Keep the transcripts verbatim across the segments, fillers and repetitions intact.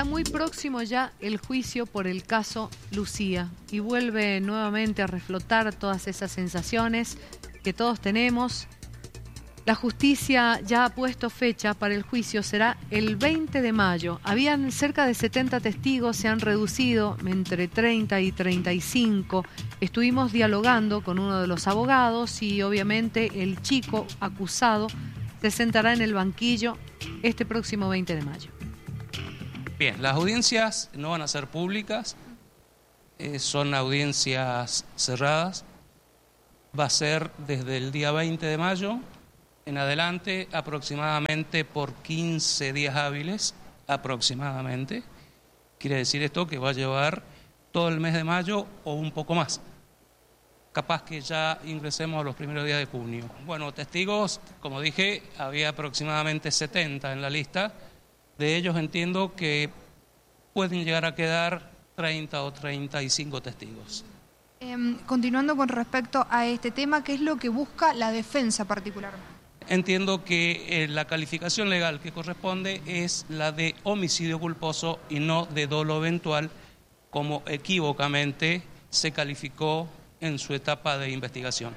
Está muy próximo ya el juicio por el caso Lucía y vuelve nuevamente a reflotar todas esas sensaciones que todos tenemos. La justicia ya ha puesto fecha para el juicio, será el veinte de mayo. Habían cerca de setenta testigos, se han reducido entre treinta y treinta y cinco. Estuvimos dialogando con uno de los abogados y obviamente el chico acusado se sentará en el banquillo este próximo veinte de mayo. Bien, las audiencias no van a ser públicas, eh, son audiencias cerradas. Va a ser desde el día veinte de mayo en adelante, aproximadamente por quince días hábiles, aproximadamente. Quiere decir esto que va a llevar todo el mes de mayo o un poco más. Capaz que ya ingresemos a los primeros días de junio. Bueno, testigos, como dije, había aproximadamente setenta en la lista. De ellos entiendo que pueden llegar a quedar treinta o treinta y cinco testigos. Eh, continuando con respecto a este tema, ¿qué es lo que busca la defensa particularmente? Entiendo que eh, la calificación legal que corresponde es la de homicidio culposo y no de dolo eventual, como equívocamente se calificó en su etapa de investigación.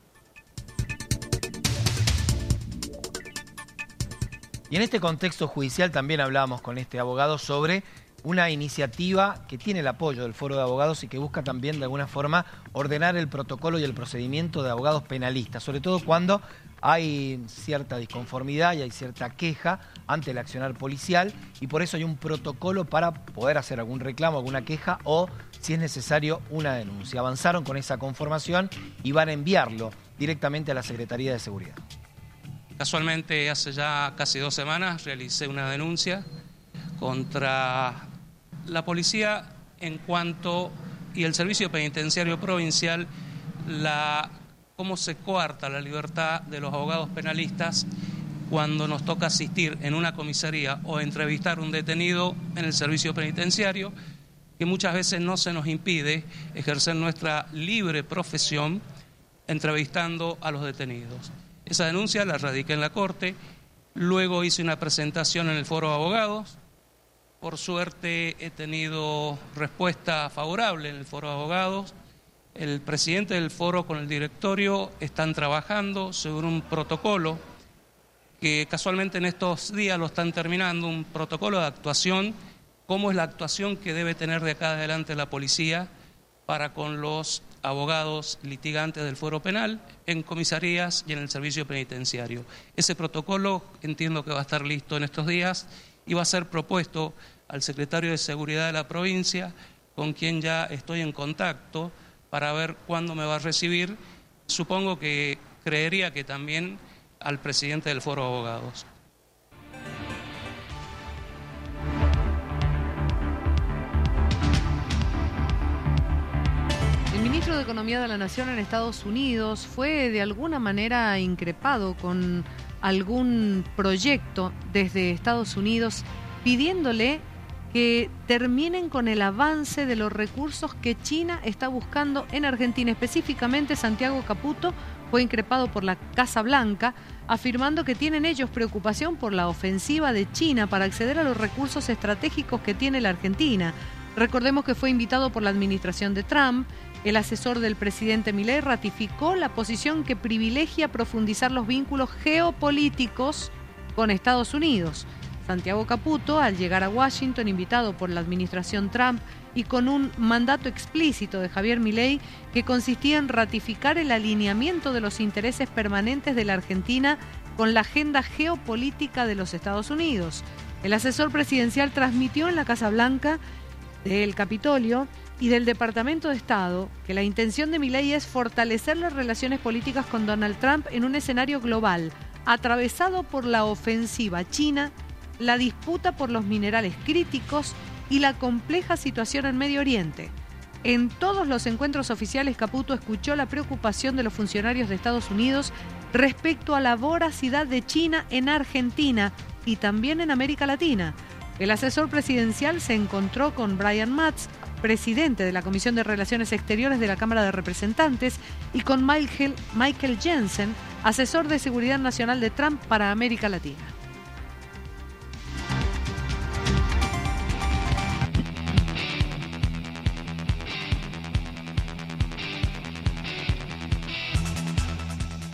Y en este contexto judicial también hablábamos con este abogado sobre una iniciativa que tiene el apoyo del Foro de Abogados y que busca también de alguna forma ordenar el protocolo y el procedimiento de abogados penalistas, sobre todo cuando hay cierta disconformidad y hay cierta queja ante el accionar policial, y por eso hay un protocolo para poder hacer algún reclamo, alguna queja o, si es necesario, una denuncia. Avanzaron con esa conformación y van a enviarlo directamente a la Secretaría de Seguridad. Casualmente, hace ya casi dos semanas realicé una denuncia contra la policía en cuanto, y el Servicio Penitenciario Provincial, la cómo se coarta la libertad de los abogados penalistas cuando nos toca asistir en una comisaría o entrevistar a un detenido en el servicio penitenciario, que muchas veces no se nos impide ejercer nuestra libre profesión entrevistando a los detenidos. Esa denuncia la radiqué en la Corte, luego hice una presentación en el Foro de Abogados. Por suerte he tenido respuesta favorable en el Foro de Abogados. El presidente del foro con el directorio están trabajando sobre un protocolo que casualmente en estos días lo están terminando, un protocolo de actuación, cómo es la actuación que debe tener de acá adelante la policía para con los abogados litigantes del fuero penal en comisarías y en el servicio penitenciario. Ese protocolo entiendo que va a estar listo en estos días y va a ser propuesto al secretario de Seguridad de la provincia, con quien ya estoy en contacto, para ver cuándo me va a recibir. Supongo que creería que también al presidente del Foro de Abogados. El ministro de Economía de la Nación en Estados Unidos fue de alguna manera increpado con algún proyecto desde Estados Unidos pidiéndole que terminen con el avance de los recursos que China está buscando en Argentina. Específicamente, Santiago Caputo fue increpado por la Casa Blanca, afirmando que tienen ellos preocupación por la ofensiva de China para acceder a los recursos estratégicos que tiene la Argentina. Recordemos que fue invitado por la administración de Trump. El asesor del presidente Milei ratificó la posición que privilegia profundizar los vínculos geopolíticos con Estados Unidos. Santiago Caputo, al llegar a Washington, invitado por la administración Trump y con un mandato explícito de Javier Milei que consistía en ratificar el alineamiento de los intereses permanentes de la Argentina con la agenda geopolítica de los Estados Unidos. El asesor presidencial transmitió en la Casa Blanca del Capitolio y del Departamento de Estado que la intención de Milei es fortalecer las relaciones políticas con Donald Trump en un escenario global atravesado por la ofensiva china, la disputa por los minerales críticos y la compleja situación en Medio Oriente. En todos los encuentros oficiales, Caputo escuchó la preocupación de los funcionarios de Estados Unidos respecto a la voracidad de China en Argentina y también en América Latina. El asesor presidencial se encontró con Brian Matz, presidente de la Comisión de Relaciones Exteriores de la Cámara de Representantes, y con Michael, Michael Jensen, asesor de Seguridad Nacional de Trump para América Latina.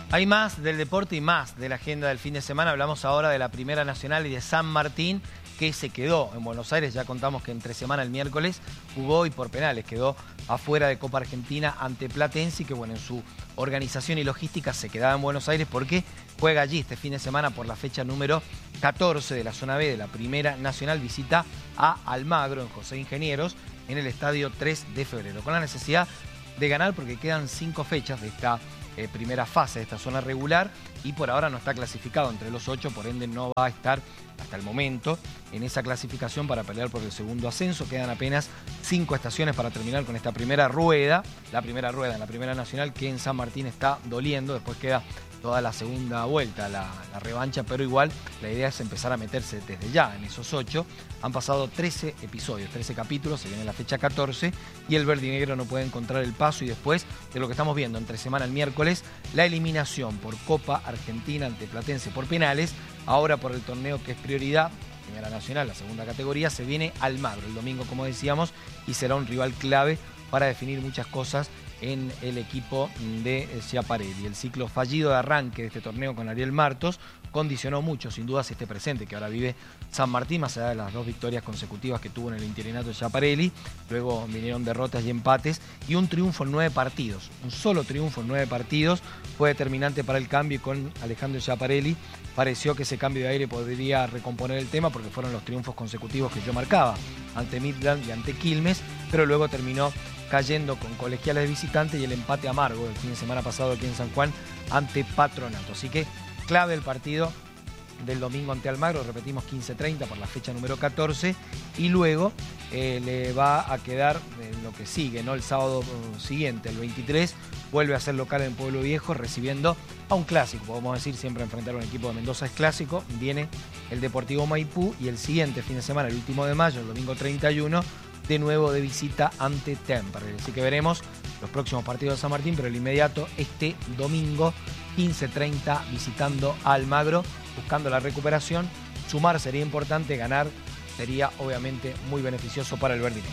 Hay más del deporte y más de la agenda del fin de semana. Hablamos ahora de la Primera Nacional y de San Martín, que se quedó en Buenos Aires. Ya contamos que entre semana el miércoles jugó y por penales quedó afuera de Copa Argentina ante Platense, y que bueno, en su organización y logística se quedaba en Buenos Aires porque juega allí este fin de semana por la fecha número catorce de la zona B de la Primera Nacional. Visita a Almagro en José Ingenieros en el estadio tres de febrero, con la necesidad de ganar porque quedan cinco fechas de esta eh, primera fase de esta zona regular, y por ahora no está clasificado entre los ocho, por ende no va a estar hasta el momento en esa clasificación para pelear por el segundo ascenso. Quedan apenas cinco estaciones para terminar con esta primera rueda, la primera rueda en la Primera Nacional, que en San Martín está doliendo. Después queda toda la segunda vuelta, la, la revancha, pero igual la idea es empezar a meterse desde ya en esos ocho. Han pasado trece episodios, trece capítulos, se viene la fecha catorce y el verdinegro no puede encontrar el paso. Y después de lo que estamos viendo entre semana el miércoles, la eliminación por Copa Argentina ante Platense por penales. Ahora por el torneo que es prioridad, Primera Nacional, la segunda categoría, se viene Almagro el domingo, como decíamos, y será un rival clave para definir muchas cosas en el equipo de Schiaparelli. El ciclo fallido de arranque de este torneo con Ariel Martos condicionó mucho, sin dudas, este presente que ahora vive San Martín, más allá de las dos victorias consecutivas que tuvo en el interinato de Schiaparelli. Luego vinieron derrotas y empates y un triunfo en nueve partidos. Un solo triunfo en nueve partidos fue determinante para el cambio, y con Alejandro Schiaparelli pareció que ese cambio de aire podría recomponer el tema, porque fueron los triunfos consecutivos que yo marcaba ante Midland y ante Quilmes, pero luego terminó cayendo con Colegiales de visitante y el empate amargo del fin de semana pasado aquí en San Juan ante Patronato. Así que clave el partido del domingo ante Almagro, repetimos quince treinta por la fecha número catorce, y luego eh, le va a quedar en lo que sigue, ¿no? El sábado siguiente, el veintitrés, vuelve a ser local en Pueblo Viejo, recibiendo a un clásico. Podemos decir, siempre enfrentar a un equipo de Mendoza es clásico. Viene el Deportivo Maipú, y el siguiente fin de semana, el último de mayo, el domingo treinta y uno, de nuevo de visita ante Temperley. Así que veremos los próximos partidos de San Martín, pero el inmediato este domingo quince treinta visitando a Almagro, buscando la recuperación. Sumar sería importante, ganar sería obviamente muy beneficioso para el verdinegro.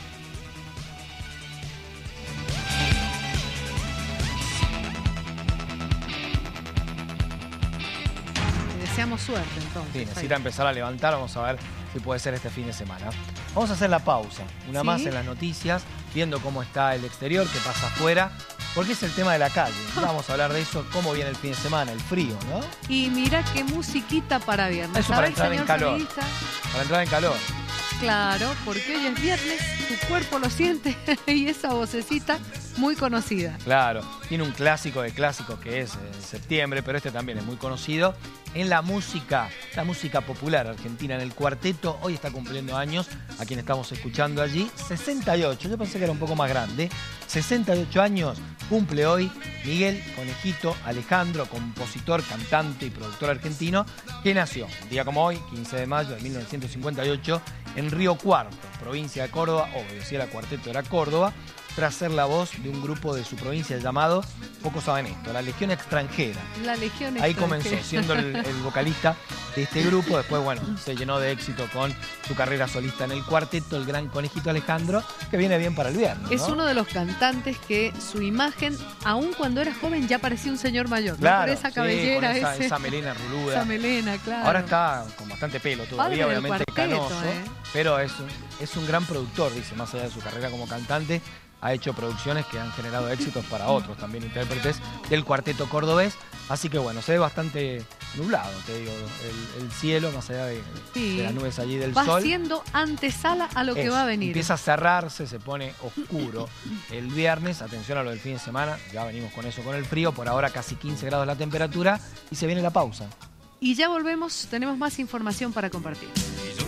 Deseamos suerte entonces. Sí, necesita empezar a levantar, vamos a ver si puede ser este fin de semana. Vamos a hacer la pausa, una ¿Sí? más en las noticias, viendo cómo está el exterior, qué pasa afuera, porque es el tema de la calle. Vamos a hablar de eso, cómo viene el fin de semana, el frío, ¿no? Y mira qué musiquita para viernes. Eso para entrar en calor. Periodista? Para entrar en calor. Claro, porque hoy es viernes, tu cuerpo lo siente, y esa vocecita muy conocida. Claro, tiene un clásico de clásicos que es en septiembre, pero este también es muy conocido en la música, la música popular argentina, en el cuarteto. Hoy está cumpliendo años a quien estamos escuchando allí, sesenta y ocho, yo pensé que era un poco más grande, sesenta y ocho años cumple hoy Miguel Conejito Alejandro, compositor, cantante y productor argentino, que nació un día como hoy, quince de mayo de mil novecientos cincuenta y ocho, en Río Cuarto, provincia de Córdoba. Obvio, si era cuarteto era Córdoba, tras ser la voz de un grupo de su provincia llamado, pocos saben esto, la Legión Extranjera. La Legión Ahí Extranjera. comenzó siendo el, el vocalista de este grupo. Después, bueno, se llenó de éxito con su carrera solista en el cuarteto, el gran Conejito Alejandro, que viene bien para el viernes, ¿no? Es uno de los cantantes que su imagen, aun cuando era joven, ya parecía un señor mayor. Claro, ¿no? Por esa cabellera, sí, con esa, ese... esa melena ruluda. Esa melena, claro. Ahora está con bastante pelo todavía, Padre del obviamente cuarteto, canoso, ¿eh? pero es un, es un gran productor, dice, más allá de su carrera como cantante. Ha hecho producciones que han generado éxitos para otros también intérpretes del cuarteto cordobés. Así que bueno, se ve bastante nublado, te digo, el, el cielo, más allá de, sí. de las nubes allí del va sol. Va siendo antesala a lo que Eso, va a venir. Empieza a cerrarse, se pone oscuro el viernes. Atención a lo del fin de semana, ya venimos con eso, con el frío. Por ahora casi quince grados la temperatura y se viene la pausa. Y ya volvemos, tenemos más información para compartir.